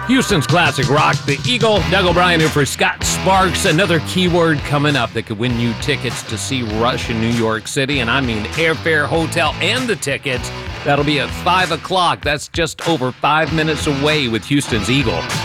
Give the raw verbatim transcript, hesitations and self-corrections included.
Houston's classic rock, The Eagle. Doug O'Brien here for Scott Sparks. Another keyword coming up that could win you tickets to see Rush in New York City. And I mean airfare, hotel, and the tickets. That'll be at five o'clock. That's just over five minutes away with Houston's Eagle.